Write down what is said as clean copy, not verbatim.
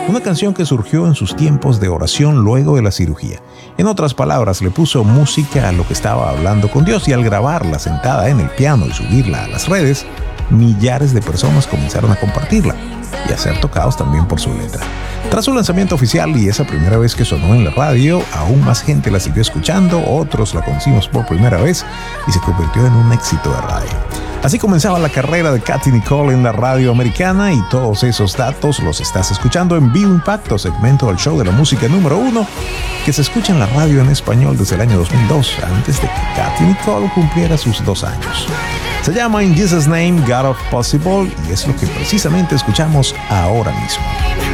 una canción que surgió en sus tiempos de oración luego de la cirugía. En otras palabras, le puso música a lo que estaba hablando con Dios, y al grabarla sentada en el piano y subirla a las redes, millares de personas comenzaron a compartirla y a ser tocados también por su letra. Tras su lanzamiento oficial y esa primera vez que sonó en la radio, aún más gente la siguió escuchando, otros la conocimos por primera vez y se convirtió en un éxito de radio. Así comenzaba la carrera de Katy Nicole en la radio americana, y todos esos datos los estás escuchando en Vivo Impacto, segmento del show de la música número 1 que se escucha en la radio en español desde el año 2002, antes de que Katy Nicole cumpliera sus 2 años. Se llama In Jesus' Name, God of Possible, y es lo que precisamente escuchamos ahora mismo.